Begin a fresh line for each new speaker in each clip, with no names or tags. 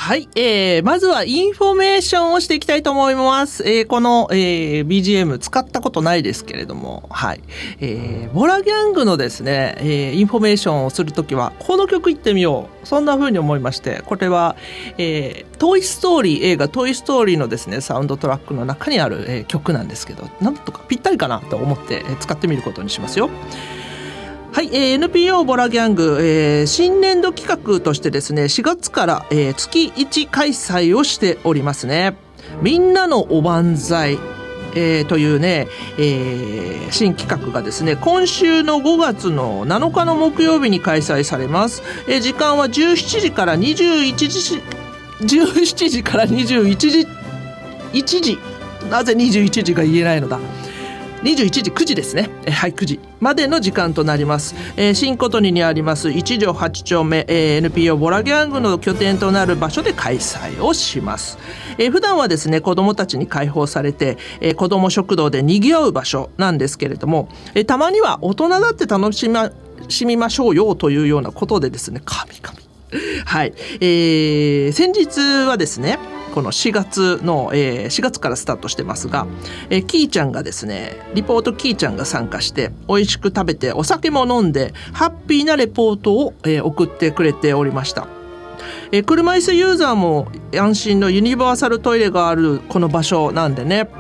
はい、まずはインフォメーションをしていきたいと思います。この、BGM 使ったことないですけれども、はい、ボラギャングのですね、インフォメーションをするときはこの曲いってみよう、そんな風に思いまして、これは、トイストーリー、映画トイストーリーのですねサウンドトラックの中にある、曲なんですけど、なんとかぴったりかなと思って、使ってみることにしますよ。はい、NPO ボラギャング、新年度企画としてですね4月から、月1開催をしておりますね。みんなのおばんざい、というね、新企画がですね今週の5月の7日の木曜日に開催されます。時間は17時から21時17時から21時1時、なぜ21時が言えないのだ、21時9時ですね、はい、9時までの時間となります。新琴似にあります1条8丁目、NPO ボラギャングの拠点となる場所で開催をします。普段はですね子どもたちに開放されて、子ども食堂でにぎわう場所なんですけれども、たまには大人だって楽しみましょうよというようなことでですね、はい、先日はですねこの4月からスタートしてますが、キーちゃんがですねリポートキーちゃんが参加して美味しく食べてお酒も飲んでハッピーなレポートを、送ってくれておりました。車椅子ユーザーも安心のユニバーサルトイレがあるこの場所なんでね、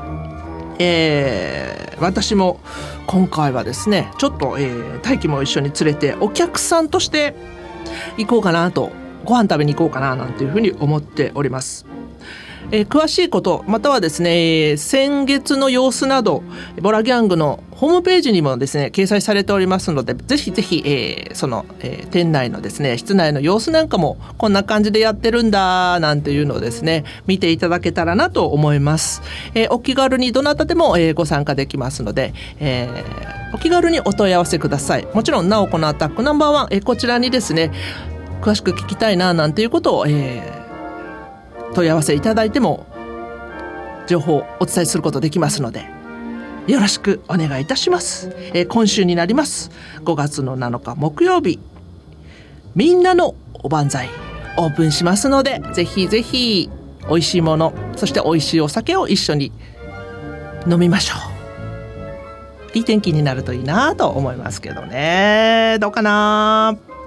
私も今回はですねちょっと、大輝も一緒に連れてお客さんとして行こうかなと、ご飯食べに行こうかななんていうふうに思っております。詳しいことまたはですね先月の様子などボラギャングのホームページにもですね掲載されておりますので、ぜひぜひ、その、店内のですね室内の様子なんかもこんな感じでやってるんだなんていうのをですね見ていただけたらなと思います。お気軽にどなたでも、ご参加できますので、お気軽にお問い合わせください。もちろんなおこのアタックナンバーワン、こちらにですね詳しく聞きたいななんていうことを、問い合わせいただいても情報をお伝えすることできますのでよろしくお願いいたします。今週になります5月の7日木曜日、みんなのおばんざいオープンしますので、ぜひぜひ美味しいもの、そして美味しいお酒を一緒に飲みましょう。いい天気になるといいなと思いますけどね。どうかな。